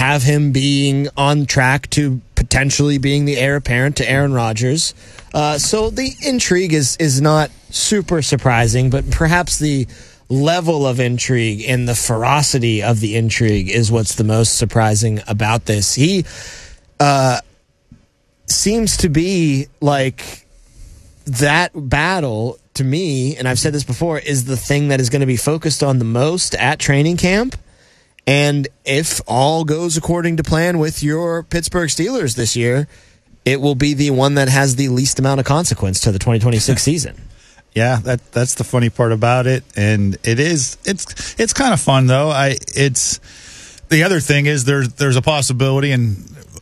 have him being on track to potentially being the heir apparent to Aaron Rodgers. So the intrigue is not super surprising, but perhaps the level of intrigue and the ferocity of the intrigue is what's the most surprising about this. He seems to be like that battle, to me, and I've said this before, is the thing that is going to be focused on the most at training camp. And if all goes according to plan with your Pittsburgh Steelers this year, it will be the one that has the least amount of consequence to the 2026 season. Yeah, that's the funny part about it, and it's kind of fun though. It's the other thing is there's a possibility, and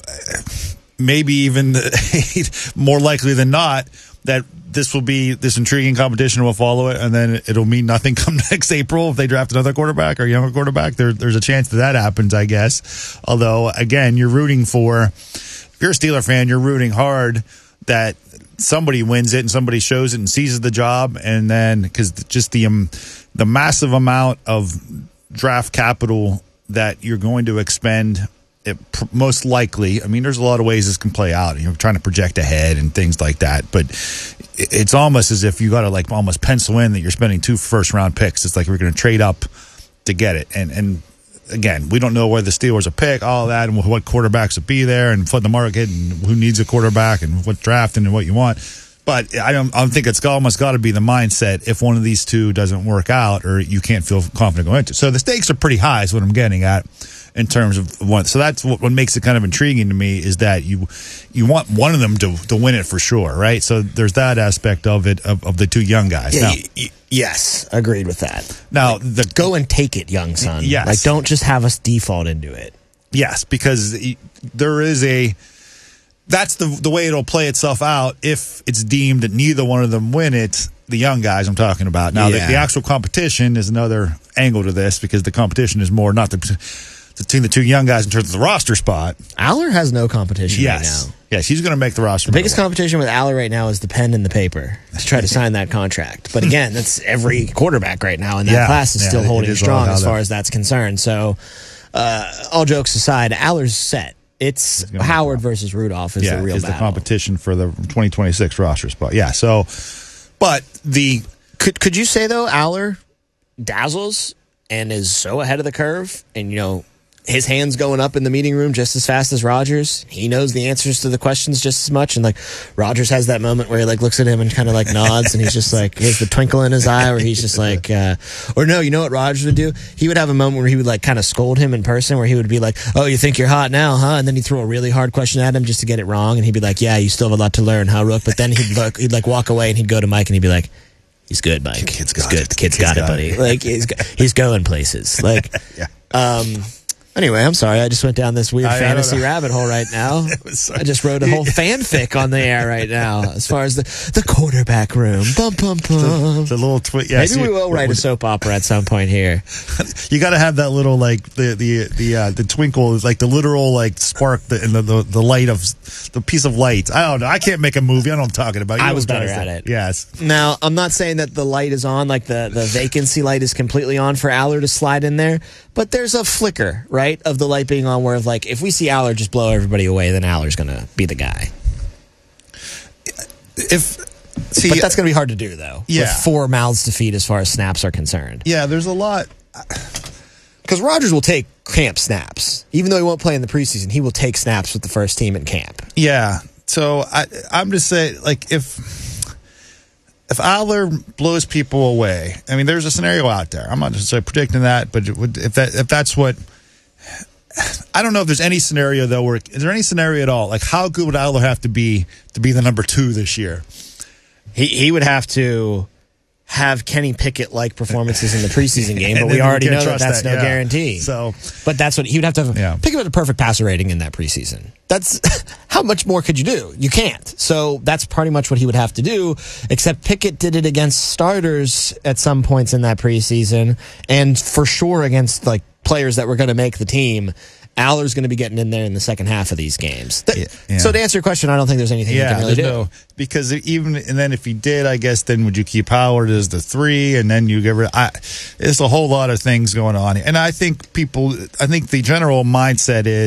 maybe even more likely than not, that this intriguing competition will follow it, and then it'll mean nothing come next April if they draft another quarterback or younger quarterback. There's a chance that happens, I guess. Although, again, you're rooting for, if you're a Steeler fan, you're rooting hard that somebody wins it and somebody shows it and seizes the job, and then because just the massive amount of draft capital that you're going to expend. Most likely, I mean, there's a lot of ways this can play out. You're trying to project ahead and things like that, but it's almost as if you got to almost pencil in that you're spending 2 first-round picks. It's like we're going to trade up to get it, and again, we don't know where the Steelers will pick, all that, and what quarterbacks will be there, and flood the market, and who needs a quarterback, and what drafting, and what you want. But I think it's almost got to be the mindset if one of these two doesn't work out, or you can't feel confident going into it. So the stakes are pretty high, is what I'm getting at. In terms of one, so that's what makes it kind of intriguing to me, is that you want one of them to win it for sure, right? So there's that aspect of it, of the two young guys. Yeah, now, yes, agreed with that. Now, go and take it, young son. Yes, don't just have us default into it. Yes, because there is that's the way it'll play itself out if it's deemed that neither one of them win it. The young guys I'm talking about. Now, the actual competition is another angle to this, because the competition is more not between the two young guys in terms of the roster spot. Aller has no competition right now. Yes, he's going to make the roster. The biggest competition with Aller right now is the pen and the paper to try to sign that contract. But again, that's every quarterback right now, and that class is still holding strong as far as that's concerned. So, all jokes aside, Aller's set. It's Howard versus Rudolph is the real battle. The competition for the 2026 roster spot. Yeah, so, but Could you say, though, Aller dazzles and is so ahead of the curve, and, his hand's going up in the meeting room just as fast as Rodgers. He knows the answers to the questions just as much. And Rodgers has that moment where he looks at him and kind of nods, and he's just he has the twinkle in his eye where he's just or no, you know what Rodgers would do? He would have a moment where he would kind of scold him in person, where he would be like, "Oh, you think you're hot now, huh?" And then he'd throw a really hard question at him just to get it wrong. And he'd be like, "Yeah, you still have a lot to learn, huh, Rook?" But then he'd walk away, and he'd go to Mike and he'd be like, "He's good, Mike. He's good. The kid's got it, buddy." He's going places. Anyway, I'm sorry. I just went down this weird fantasy rabbit hole right now. I just wrote a whole fanfic on the air right now as far as the quarterback room. Bum, bum, bum. The little twist. Yeah, maybe we will write a soap opera at some point here. You got to have that little the twinkle, the literal spark and the light of the piece of light. I don't know. I can't make a movie. I know what I'm talking about. I was better at it. Yes. Now, I'm not saying that the light is on, the vacancy light is completely on for Aller to slide in there, but there's a flicker, right, of the light being on, where if we see Aller just blow everybody away, then Aller's going to be the guy. But that's going to be hard to do, though. Yeah. With 4 mouths to feed as far as snaps are concerned. Yeah, there's a lot. Because Rodgers will take camp snaps. Even though he won't play in the preseason, he will take snaps with the first team in camp. Yeah. So I'm just saying, if Aller blows people away, I mean, there's a scenario out there. I'm not necessarily predicting that, but if that's what, I don't know if there's any scenario though. Is there any scenario at all? How good would Aller have to be the number 2 this year? He would have to have Kenny Pickett-like performances in the preseason game, but we already know that's no guarantee. So, but that's what he would have to have. Pickett had a perfect passer rating in that preseason. That's how much more could you do? You can't. So that's pretty much what he would have to do, except Pickett did it against starters at some points in that preseason, and for sure against players that were going to make the team. Aller's going to be getting in there in the second half of these games. So to answer your question, I don't think there's anything you can really do. Because and then if he did, I guess then would you keep Howard as the 3, and then you get rid of, there's a whole lot of things going on. And I think the general mindset is,